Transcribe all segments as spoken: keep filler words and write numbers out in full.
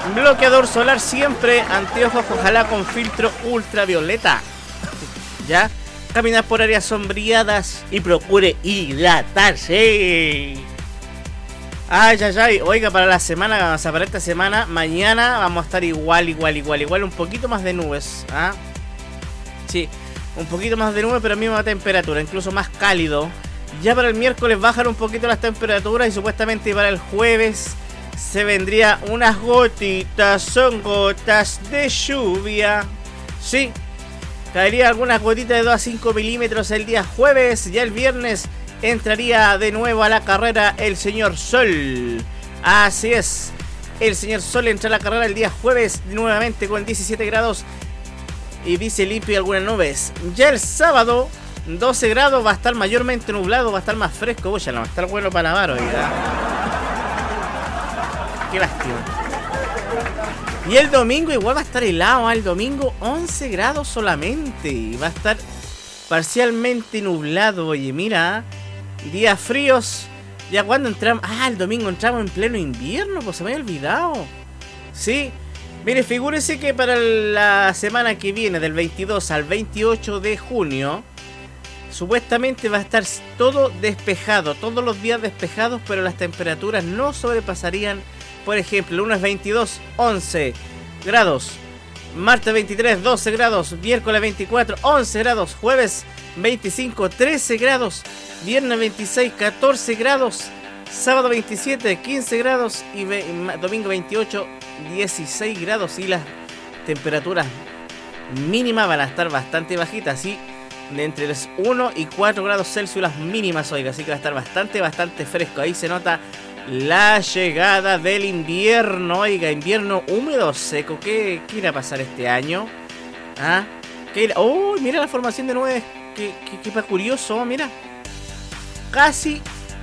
Bloqueador solar siempre, anteojos ojalá con filtro ultravioleta. ¿Ya? Caminar por áreas sombreadas y procure hidratarse. Ay, ay, ay. Oiga, para la semana, o sea, para esta semana, mañana vamos a estar igual, igual, igual, igual. Un poquito más de nubes. ¿Ah? Sí, un poquito más de nubes, pero misma temperatura, incluso más cálido. Ya para el miércoles bajan un poquito las temperaturas y supuestamente para el jueves se vendría unas gotitas, son gotas de lluvia. Sí, caería algunas gotitas de dos a cinco milímetros el día jueves. Ya el viernes entraría de nuevo a la carrera el señor Sol. Así es, el señor Sol entra a la carrera el día jueves nuevamente con diecisiete grados y dice limpio y algunas nubes. Ya el sábado doce grados, va a estar mayormente nublado, va a estar más fresco. Uy, ya no va a estar bueno para lavar, oiga. Qué lástima. Y el domingo igual va a estar helado, ¿eh? El domingo once grados solamente. Y va a estar parcialmente nublado. Oye, mira, días fríos. Ya cuando entramos... Ah, el domingo entramos en pleno invierno, pues se me había olvidado. Sí. Mire, figúrese que para la semana que viene, del veintidós al veintiocho de junio, supuestamente va a estar todo despejado, todos los días despejados, pero las temperaturas no sobrepasarían. Por ejemplo, lunes veintidós, once grados, martes veintitrés, doce grados, miércoles veinticuatro, once grados, jueves veinticinco, trece grados, viernes veintiséis, catorce grados, sábado veintisiete, quince grados y ve domingo veintiocho, dieciséis grados. Y las temperaturas mínimas van a estar bastante bajitas, así de entre los uno y cuatro grados Celsius las mínimas, oiga, así que va a estar bastante, bastante fresco. Ahí se nota la llegada del invierno, oiga, invierno húmedo, seco. ¿Qué, qué irá a pasar este año? ¿Ah? ¿Qué irá? ¡Oh! Mira la formación de nubes, qué, qué, qué curioso, mira. Casi...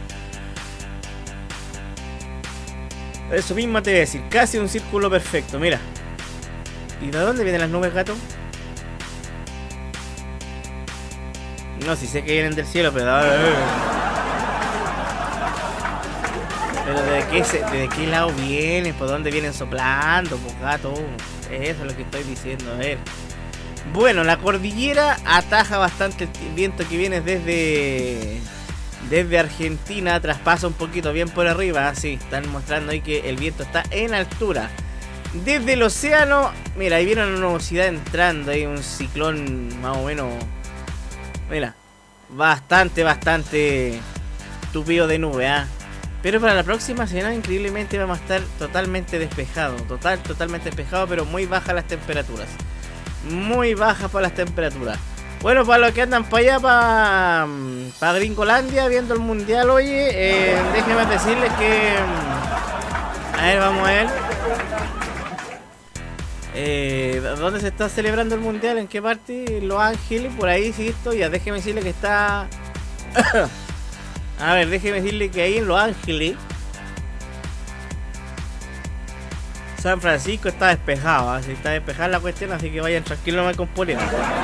Eso mismo te voy a decir, casi un círculo perfecto, mira. ¿Y de dónde vienen las nubes, gato? No, si sé que vienen del cielo, pero... Pero ¿de qué, se, de qué lado vienen? ¿Por dónde vienen soplando? Pues gato, eso es lo que estoy diciendo, a ver. Bueno, la cordillera ataja bastante el viento que viene desde... Desde Argentina, traspasa un poquito bien por arriba. Sí, están mostrando ahí que el viento está en altura. Desde el océano, mira, ahí viene una nubosidad entrando. Hay un ciclón más o menos... Mira, bastante, bastante tupido de nube, ¿eh? Pero para la próxima semana increíblemente vamos a estar totalmente despejado. Total, totalmente despejado, pero muy bajas las temperaturas. Muy bajas para las temperaturas. Bueno, para los que andan para allá, para, para Gringolandia, viendo el mundial, oye, eh, déjenme decirles que... A ver, vamos a ver. Eh, ¿Dónde se está celebrando el mundial? ¿En qué parte? Los Ángeles, por ahí, sí, esto. Ya, déjenme decirle que está... A ver, déjenme decirle que ahí en Los Ángeles, San Francisco está despejado, así está despejada la cuestión, así que vayan tranquilos, no me componen.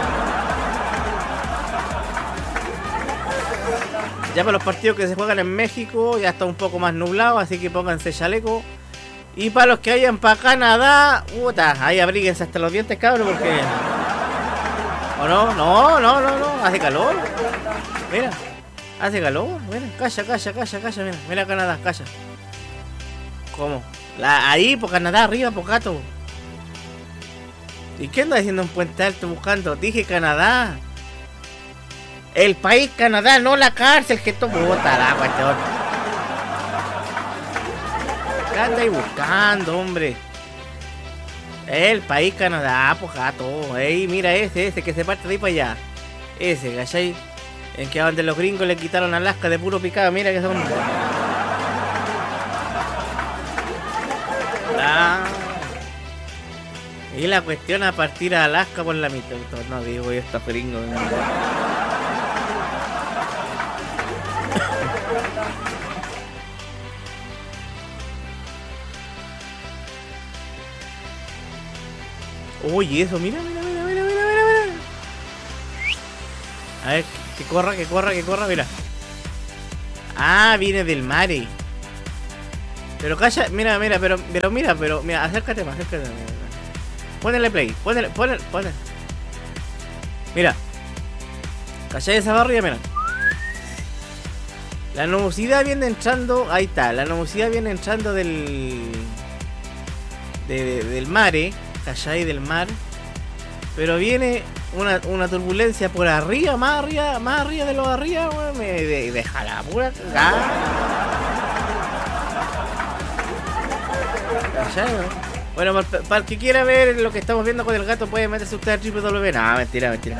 Ya para los partidos que se juegan en México ya está un poco más nublado, así que pónganse chaleco. Y para los que vayan para Canadá, puta, ahí abríguense hasta los dientes, cabrón, porque... ¿O no? No, no, no, no, hace calor. Mira, hace calor, mira, calla, calla, calla, calla, mira, mira Canadá, calla. ¿Cómo? La, ahí, por Canadá, arriba, por gato. ¿Y qué anda haciendo en Puente Alto buscando? Dije Canadá. El país Canadá, no la cárcel, que esto puta la cuestión. ¿Qué anda ahí buscando, hombre? El país Canadá, pues gato. Ey, mira ese, ese que se parte de ahí para allá. Ese, ¿cachai? En que donde los gringos le quitaron Alaska de puro picado, mira que son... Ah. Y la cuestión a partir a Alaska por la mitad. No digo yo, estos gringos. Oye, eso, mira, mira, mira, mira, mira, mira, mira. A ver, que corra, que corra, que corra, mira. Ah, viene del mar. Pero calla, mira, mira, pero, pero mira, pero, mira, acércate más, acércate más. Ponele play, ponele, ponele, ponele. Mira. Calla esa barriga, mira. La nubosidad viene entrando, ahí está, la nubosidad viene entrando del... De, de, del mar, eh. Callai del mar. Pero viene una, una turbulencia por arriba, más arriba, más arriba de lo de arriba, weón. Me de, deja la pura cagada. Callai, weón. Bueno, para, para el que quiera ver lo que estamos viendo con el gato, puede meterse usted a doble u doble u doble u. No, mentira, mentira.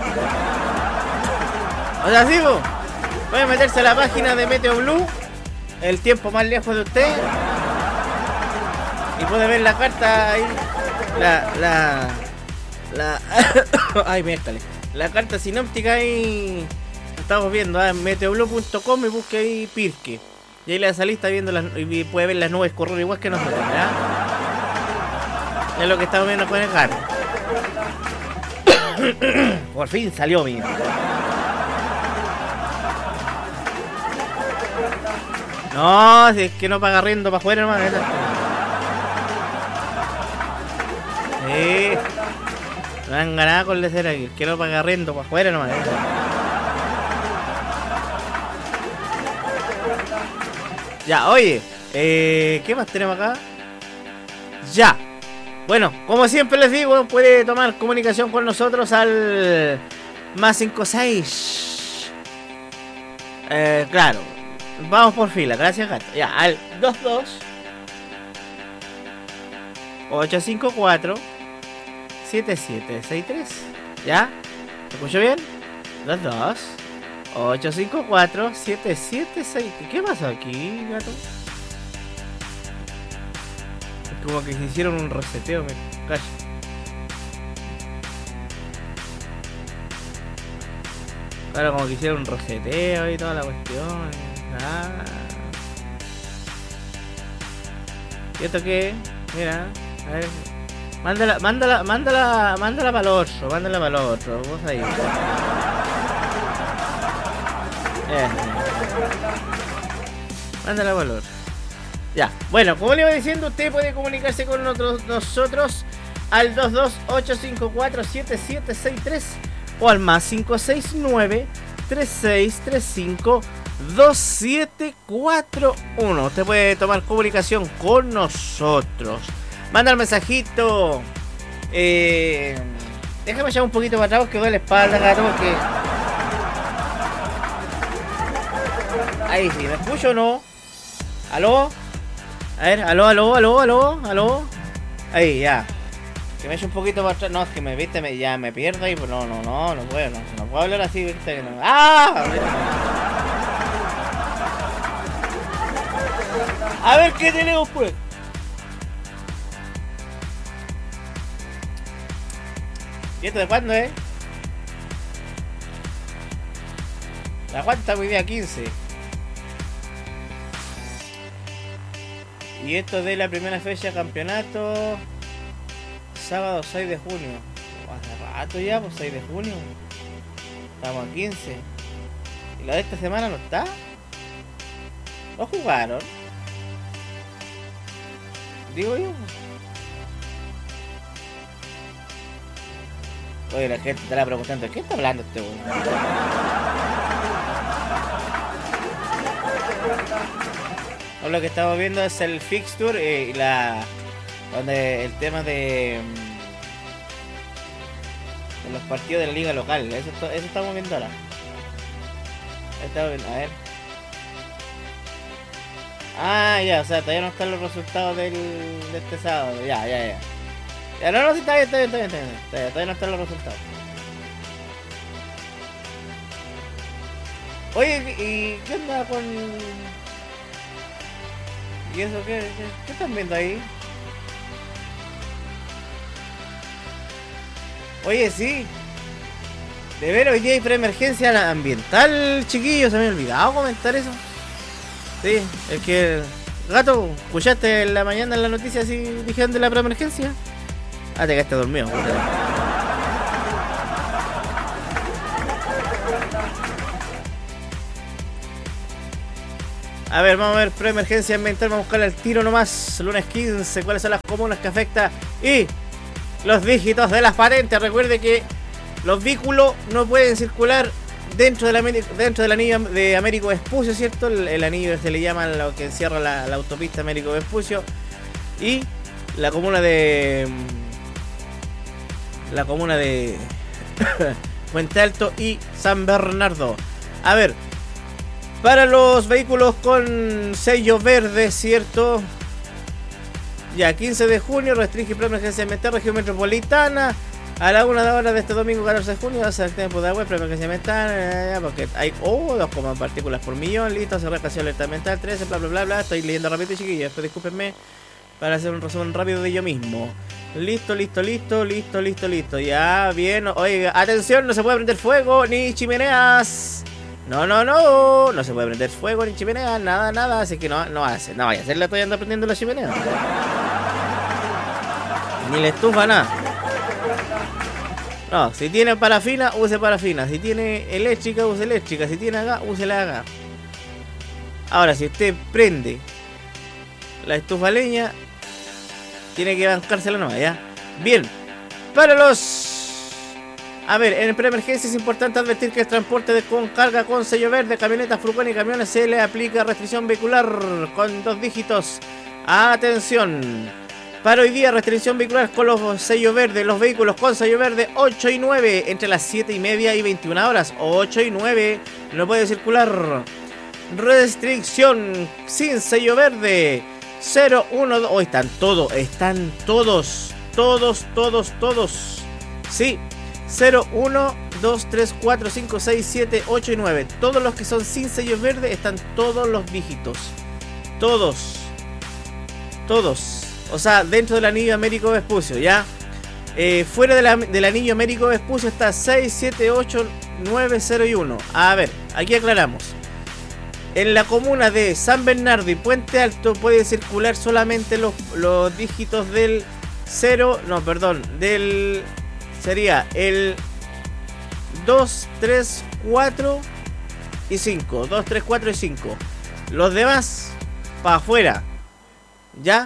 O sea, sí, po. Puede meterse a la página de Meteo Blue, el tiempo más lejos de usted. Y puede ver la carta ahí. La, la, la, ay, mércale. La carta sinóptica ahí. Estamos viendo a ¿eh? meteoblue punto com y busque ahí Pirque. Y ahí le salí, está viendo las, y puede ver las nubes correr igual que nosotros, ¿verdad? Es lo que estamos viendo con el gato. Por fin salió mío. No, si es que no paga riendo para afuera, hermano. Sí. No han ganado con lecer aquí. Que no paga riendo para afuera, hermano. Ya, oye. Eh, ¿Qué más tenemos acá? Ya. Bueno, como siempre les digo, puede tomar comunicación con nosotros al más cinco seis. Eh, claro. Vamos por fila, gracias gato. Ya, al dos dos ocho cinco cuatro siete siete seis tres. ¿Ya? ¿Me escucho bien? dos dos ocho cinco cuatro siete siete seis tres. ¿Qué pasó aquí, gato? Es como que se hicieron un reseteo, me callo. Claro, como que hicieron un reseteo y toda la cuestión. Ah. ¿Y esto qué? Mira, a ver. Mándala, mándala, mándala, mándala para el otro, mándala para el otro. Vos ahí. Eh. Mándala para el otro. Ya, bueno, como le iba diciendo, usted puede comunicarse con nosotros, nosotros al dos dos ocho cinco cuatro siete siete seis tres o al más cinco seis nueve tres seis tres cinco dos siete cuatro uno. Usted puede tomar comunicación con nosotros. Manda el mensajito. Eh, déjame echar un poquito para atrás porque duele la espalda, gato, porque... Ahí sí, ¿me escucho o no? ¿Aló? A ver, aló, aló, aló, aló, aló. Ahí, ya. Que me eche un poquito para atrás. No, es que me viste, me, ya me pierdo ahí. Pues no, no, no, no puedo, no, no puedo hablar así, viste. No. ¡Ah! A ver qué tenemos pues. ¿Y esto de cuándo, eh? La cuánta hoy día quince. Y esto de la primera fecha de campeonato. Sábado seis de junio. Hace rato ya, pues seis de junio. Estamos a quince. ¿Y la de esta semana no está? ¿No jugaron? Digo yo. Oye, la gente estará preguntando, ¿qué está hablando este güey? No, lo que estamos viendo es el fixture eh, y la... donde el tema de... de los partidos de la liga local. Eso, eso estamos viendo ahora. Estamos viendo, a ver. Ah, ya, o sea, todavía no están los resultados del, de este sábado. Ya, ya, ya. Ya, no, no, sí, está bien, está bien, está bien, está bien. Está bien, todavía no están los resultados. Oye, ¿y qué onda con...? ¿Y eso qué? ¿Qué, qué están viendo ahí? Oye, sí. De ver, hoy día hay preemergencia ambiental, chiquillos. Se me ha olvidado comentar eso. Sí, es que... Gato, ¿escuchaste en la mañana en la noticia si dijeron de la preemergencia? Ah, te quedaste dormido. A ver, vamos a ver preemergencia ambiental, vamos a buscar el tiro nomás. Lunes quince, ¿cuáles son las comunas que afecta? Y los dígitos de las patentes. Recuerde que los vehículos no pueden circular dentro del, dentro del anillo de Américo Vespucio, ¿cierto? El, el anillo se le llama lo que encierra la, la autopista Américo Vespucio. Y la comuna de... La comuna de... Puente Alto y San Bernardo. A ver, para los vehículos con sello verde, ¿cierto? Ya, quince de junio, restringe preemergencia ambiental, región metropolitana. A la una de la hora de este domingo, catorce de junio, hace el tiempo de agua, preemergencia ambiental, porque hay, oh, dos coma partículas por millón, listo, se recasión alerta ambiental, trece, bla, bla, bla, bla. Estoy leyendo rápido, chiquillos, después discúlpenme para hacer un resumen rápido de yo mismo. Listo, listo, listo, listo, listo, listo. Ya, bien, oiga, atención, no se puede prender fuego ni chimeneas. No, no, no, no se puede prender fuego ni chimenea, nada, nada, así que no, no hace, no vaya a hacerle, estoy andando prendiendo la chimenea. Ni la estufa, nada. No, si tiene parafina, use parafina, si tiene eléctrica, use eléctrica, si tiene gas, use la gas. Ahora, si usted prende la estufa leña, tiene que bancársela nomás, ¿ya? Bien, para los... A ver, en preemergencia es importante advertir que el transporte de con carga con sello verde, camionetas, furgones y camiones se le aplica restricción vehicular con dos dígitos. Atención. Para hoy día, restricción vehicular con los sellos verdes, los vehículos con sello verde ocho y nueve, entre las siete y media y veintiuna horas. ocho y nueve, no puede circular. Restricción sin sello verde cero, uno, dos. Oh, están todos, están todos, todos, todos, todos. Sí. cero, uno, dos, tres, cuatro, cinco, seis, siete, ocho y nueve. Todos los que son sin sellos verdes están todos los dígitos. Todos. Todos. O sea, dentro del anillo Américo Vespucio, ¿ya? Eh, fuera de la, del anillo Américo Vespucio está seis, siete, ocho, nueve, cero y uno. A ver, aquí aclaramos. En la comuna de San Bernardo y Puente Alto puede circular solamente los, los dígitos del cero, no, perdón, del... Sería el dos, tres, cuatro y cinco. dos, tres, cuatro y cinco. Los demás, para afuera. ¿Ya?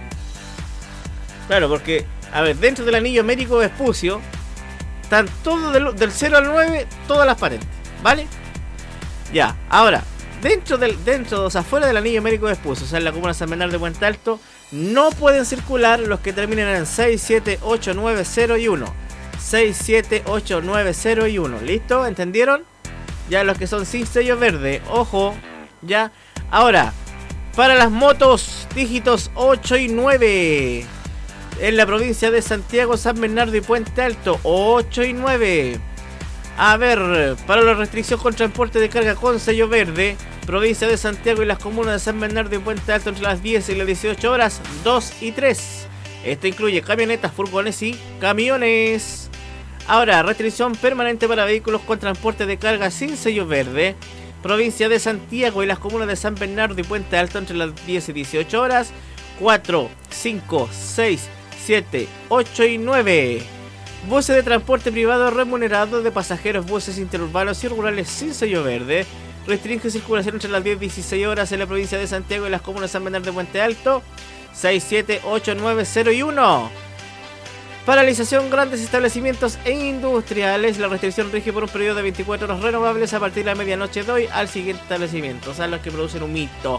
Claro, porque, a ver, dentro del anillo Américo Vespucio están todos del, del cero al nueve, todas las patentes. ¿Vale? Ya, ahora, dentro del, dentro, o sea, fuera del anillo Américo Vespucio, o sea, en la comuna de San Bernardo de Puente Alto, no pueden circular los que terminen en seis, siete, ocho, nueve, cero y uno. seis, siete, ocho, nueve, cero y uno. ¿Listo? ¿Entendieron? Ya los que son sin sello verde. Ojo. Ya. Ahora, para las motos, dígitos ocho y nueve. En la provincia de Santiago, San Bernardo y Puente Alto. ocho y nueve. A ver, para la restricción con transporte de carga con sello verde, provincia de Santiago y las comunas de San Bernardo y Puente Alto entre las diez y las dieciocho horas, dos y tres. Esto incluye camionetas, furgones y camiones. Ahora, restricción permanente para vehículos con transporte de carga sin sello verde. Provincia de Santiago y las comunas de San Bernardo y Puente Alto entre las diez y dieciocho horas. cuatro, cinco, seis, siete, ocho y nueve. Buses de transporte privado remunerado de pasajeros, buses interurbanos y rurales sin sello verde. Restringe circulación entre las diez y dieciséis horas en la provincia de Santiago y las comunas de San Bernardo y Puente Alto. seis, siete, ocho, nueve, cero y uno. Paralización grandes establecimientos e industriales. La restricción rige por un periodo de veinticuatro horas renovables a partir de la medianoche de hoy al siguiente establecimiento. O sea, los que producen humito.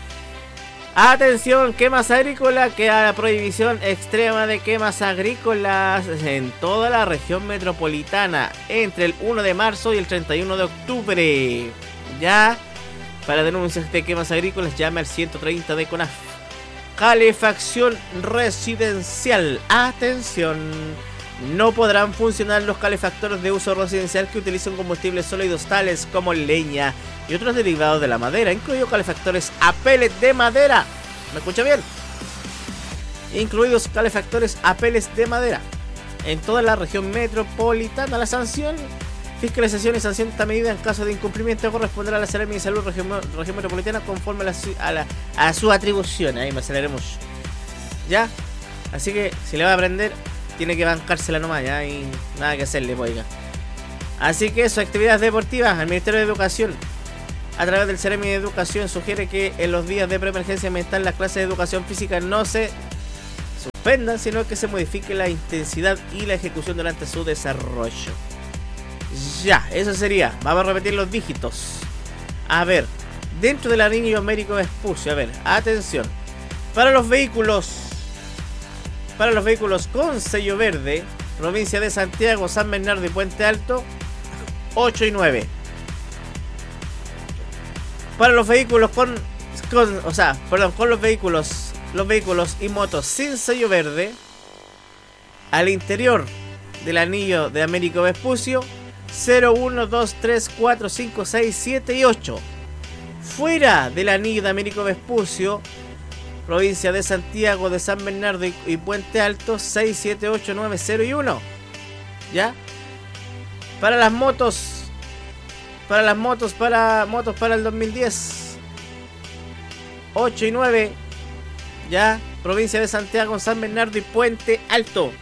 Atención, quemas agrícolas. Queda la prohibición extrema de quemas agrícolas en toda la región metropolitana entre el uno de marzo y el treinta y uno de octubre. Ya, para denuncias de quemas agrícolas llame al ciento treinta de CONAF. Calefacción residencial. Atención. No podrán funcionar los calefactores de uso residencial que utilicen combustibles sólidos tales como leña y otros derivados de la madera, incluidos calefactores a pellet de madera. ¿Me escucha bien? Incluidos calefactores a pellets de madera. En toda la región metropolitana, la sanción, fiscalización y sanción de esta medida en caso de incumplimiento corresponderá a la Seremi de Salud región, región metropolitana conforme a, la, a, la, a su atribución. Ahí me aceleremos. ¿Ya? Así que si le va a aprender, tiene que bancársela nomás, ya, y nada que hacerle, oiga. Así que eso, actividades deportivas, al Ministerio de Educación. a través del Ceremi de Educación, sugiere que en los días de preemergencia ambiental las clases de educación física no se suspendan, sino que se modifique la intensidad y la ejecución durante su desarrollo. Ya, eso sería. Vamos a repetir los dígitos. A ver, dentro del anillo Américo Vespucio, a ver, atención. Para los vehículos, para los vehículos con sello verde, provincia de Santiago, San Bernardo y Puente Alto, ocho y nueve. Para los vehículos con, con o sea, perdón, con los vehículos, los vehículos y motos sin sello verde, al interior del anillo de Américo Vespucio, cero, uno, dos, tres, cuatro, cinco, seis, siete y ocho. Fuera del anillo de Américo Vespucio, provincia de Santiago, de San Bernardo y, y Puente Alto, seis, siete, ocho, nueve, cero y uno. ¿Ya? Para las motos, para las motos, para motos para el dos mil diez, ocho y nueve. ¿Ya? Provincia de Santiago, San Bernardo y Puente Alto.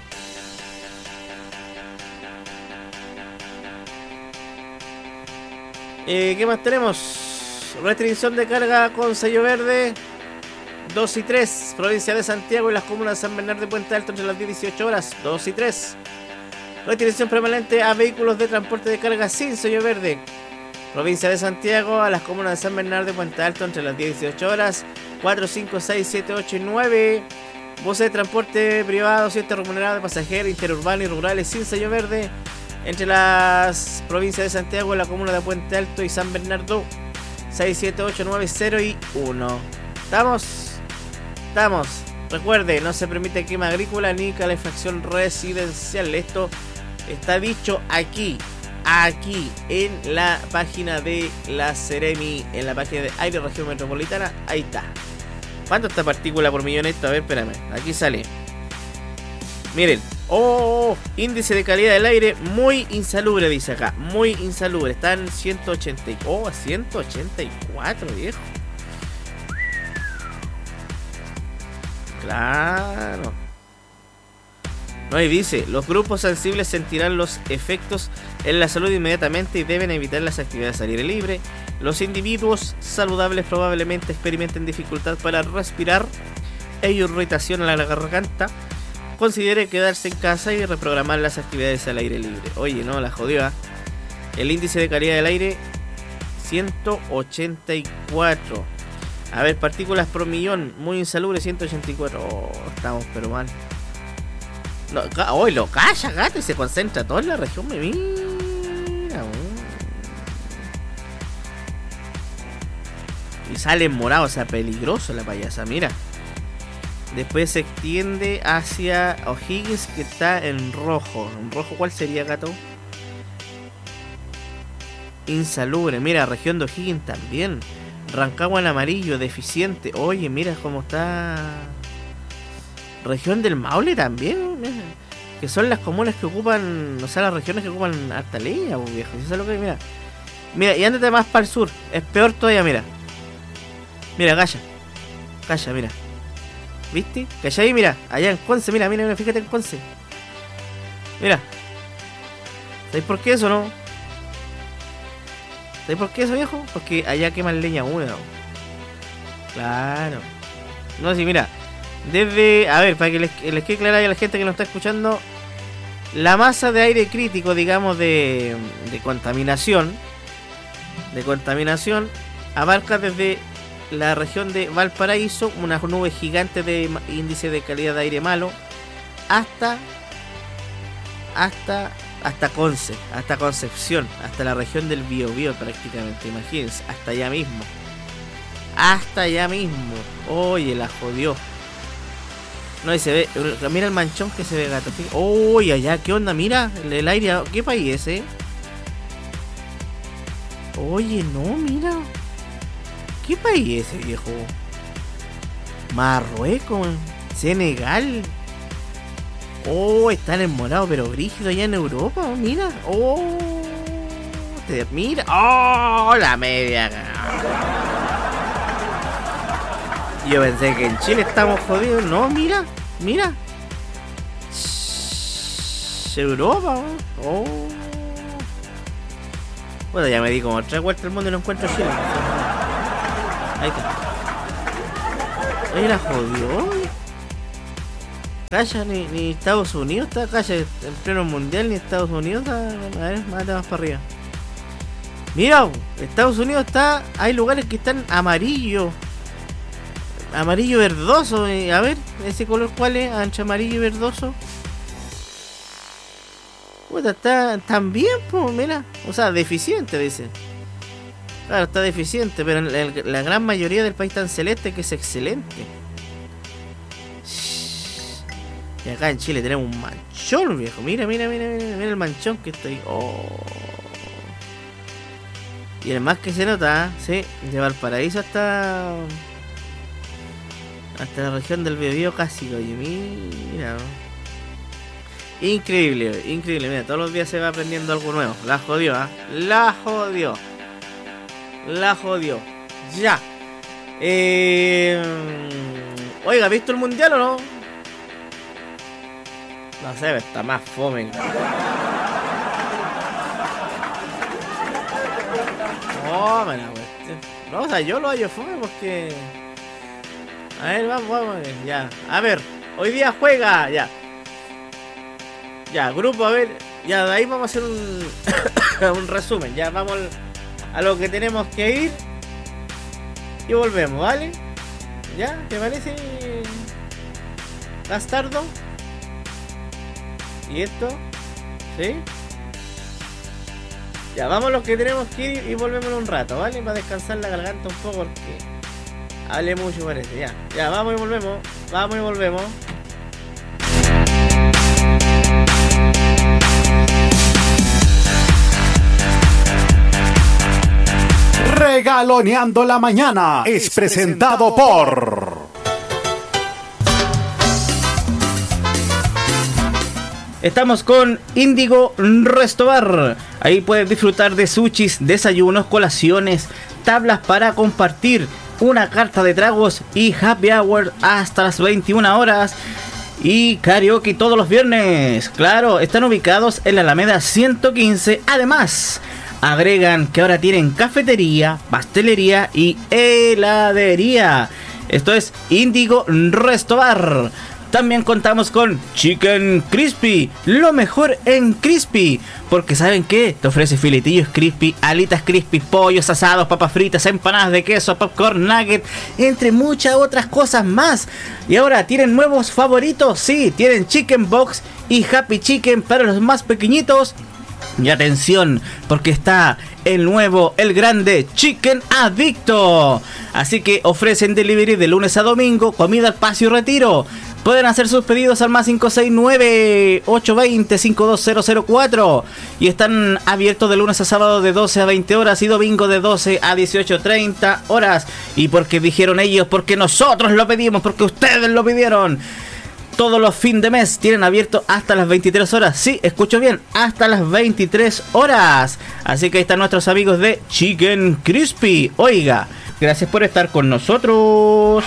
Eh, ¿Qué más tenemos? Restricción de carga con sello verde, dos y tres. Provincia de Santiago y las comunas de San Bernardo y Puente Alto entre las diez y dieciocho horas, dos y tres. Restricción permanente a vehículos de transporte de carga sin sello verde. Provincia de Santiago a las comunas de San Bernardo y Puente Alto entre las diez y dieciocho horas, cuatro, cinco, seis, siete, ocho y nueve. Buses de transporte privado, siete remunerado de pasajeros, interurbano y rurales sin sello verde entre las provincias de Santiago, la comuna de Puente Alto y San Bernardo, seis, siete, ocho, nueve, cero y uno. ¿Estamos? Estamos. Recuerde, no se permite quema agrícola ni calefacción residencial. Esto está dicho aquí, aquí en la página de la Ceremi, en la página de Aire Región Metropolitana. Ahí está. ¿Cuánto está partícula por millón esto? A ver, espérame. Aquí sale. Miren. Oh, índice de calidad del aire muy insalubre, dice acá. Muy insalubre. Están ciento ochenta. Oh, ciento ochenta y cuatro, viejo. Claro. No, y dice, los grupos sensibles sentirán los efectos en la salud inmediatamente y deben evitar las actividades al aire libre. Los individuos saludables probablemente experimenten dificultad para respirar e irritación a la garganta. Considere quedarse en casa y reprogramar las actividades al aire libre. Oye, no, la jodió, ¿eh? El índice de calidad del aire, ciento ochenta y cuatro. A ver, partículas por millón, muy insalubre, ciento ochenta y cuatro. Oh, estamos pero mal. No, hoy lo calla, gato, y se concentra todo en la región. Me mira. Y sale en morado, o sea, peligroso la payasa, mira. Después se extiende hacia O'Higgins, que está en rojo. ¿En rojo cuál sería, gato? Insalubre, mira, región de O'Higgins también. Rancagua en amarillo, deficiente. Oye, mira cómo está. Región del Maule también, mira. Que son las comunas que ocupan, o sea, las regiones que ocupan harta leña, viejo. ¿Sí sabes lo que? Mira. Mira, y ándate más para el sur. Es peor todavía, mira. Mira, calla. Calla, mira. ¿Viste? Calla ahí, mira. Allá en Conce, mira, mira, mira, fíjate en Conce. Mira. ¿Sabéis por qué eso, no? ¿Sabéis por qué eso, viejo? Porque allá queman leña húmeda. Claro. No, sí, mira. Desde, a ver, para que les, les quede clara a la gente que nos está escuchando, la masa de aire crítico, digamos, de, de contaminación, de contaminación, abarca desde la región de Valparaíso, una nube gigante de índice de calidad de aire malo, hasta, hasta, hasta Conce, hasta Concepción, hasta la región del Biobío prácticamente, imagínense, hasta allá mismo, hasta allá mismo. Oye, la jodió. No, y se ve, mira el manchón que se ve, gato. Oye, allá, ¿qué onda? Mira, el, el aire, ¿qué país es ese? Oye, no, mira. ¿Qué país es ese, viejo? Marruecos, Senegal. Oh, están en morado, pero brígido allá en Europa, mira. Oh, te, mira. Oh, la media. Yo pensé que en Chile estamos jodidos. No, mira, mira. Shhh, Europa, oh. Bueno, ya me di como tres vueltas al mundo y no encuentro Chile. Ahí está. Ahí la jodió. Calla, ni, ni Estados Unidos está, calla, en pleno mundial, ni Estados Unidos está. A ver, mate más para arriba. Mira, Estados Unidos está. Hay lugares que están amarillo. Amarillo verdoso. A ver, ese color cuál es, ancho amarillo y verdoso. Puta, está tan bien, pues, mira. O sea, deficiente, dice. Claro, está deficiente, pero en la, la gran mayoría del país está en celeste, que es excelente. Y acá en Chile tenemos un manchón, viejo. Mira, mira, mira, mira, mira el manchón que está ahí. Oh. Y el más que se nota, sí, de Valparaíso hasta hasta la región del Biobío casi, oye, mira. Increíble, increíble, mira, todos los días se va aprendiendo algo nuevo. La jodió, ¿ah? ¿eh? La jodió. La jodió. Ya. Eh... Oiga, ¿ha visto el mundial o no? No sé, está más fome. Oh, me la cuestión. No, o sea, yo lo hallo fome porque... A ver, vamos, vamos, ya. A ver, hoy día juega, ya. Ya, grupo, a ver. Ya, de ahí vamos a hacer un, un resumen. Ya, vamos a lo que tenemos que ir. Y volvemos, ¿vale? ¿Ya? ¿Te parece? Bastardo. ¿Y esto? ¿Sí? Ya, vamos a lo que tenemos que ir y volvemos en un rato, ¿vale? Para descansar la garganta un poco porque hablé mucho parece, ya. Ya, vamos y volvemos. Vamos y volvemos. Regaloneando la mañana es presentado por... Estamos con Índigo Restobar. Ahí puedes disfrutar de sushis, desayunos, colaciones, tablas para compartir, una carta de tragos y happy hour hasta las veintiuna horas. Y karaoke todos los viernes. Claro, están ubicados en la Alameda ciento quince. Además, agregan que ahora tienen cafetería, pastelería y heladería. Esto es Índigo Restobar. También contamos con Chicken Crispy, lo mejor en crispy, porque ¿saben qué? Te ofrece filetillos crispy, alitas crispy, pollos asados, papas fritas, empanadas de queso, popcorn, nugget, entre muchas otras cosas más. Y ahora tienen nuevos favoritos, sí, tienen Chicken Box y Happy Chicken para los más pequeñitos. Y atención, porque está el nuevo, el grande Chicken Adicto. Así que ofrecen delivery de lunes a domingo, comida al paso y retiro. Pueden hacer sus pedidos al más cinco seis nueve, ocho dos cero, cinco dos cero cero cuatro. Y están abiertos de lunes a sábado de doce a veinte horas y domingo de doce a dieciocho treinta horas. Y porque dijeron ellos, porque nosotros lo pedimos, porque ustedes lo pidieron. Todos los fines de mes tienen abierto hasta las veintitrés horas. Sí, escucho bien, hasta las veintitrés horas. Así que ahí están nuestros amigos de Chicken Crispy. Oiga, gracias por estar con nosotros.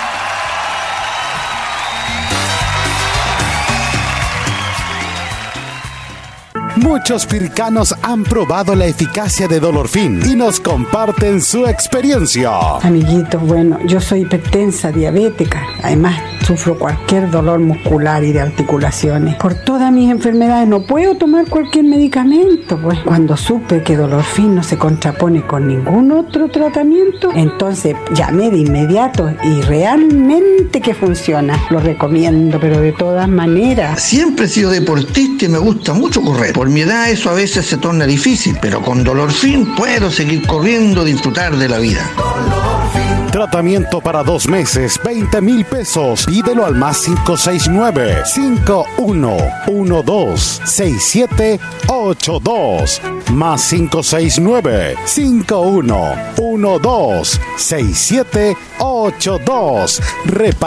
Muchos pircanos han probado la eficacia de Dolorfin y nos comparten su experiencia. Amiguitos, bueno, yo soy hipertensa, diabética. Además, sufro cualquier dolor muscular y de articulaciones. Por todas mis enfermedades no puedo tomar cualquier medicamento. Pues cuando supe que Dolorfin no se contrapone con ningún otro tratamiento, entonces llamé de inmediato y realmente que funciona. Lo recomiendo, pero de todas maneras. Siempre he sido deportista y me gusta mucho correr. Por mi edad eso a veces se torna difícil, pero con Dolorfin puedo seguir corriendo, disfrutar de la vida. Tratamiento para dos meses, veinte mil pesos. Pídelo al más cinco seis nueve, cinco uno uno dos, seis siete ocho dos. Más cinco seis nueve, cinco uno uno dos, seis siete ocho dos. Repara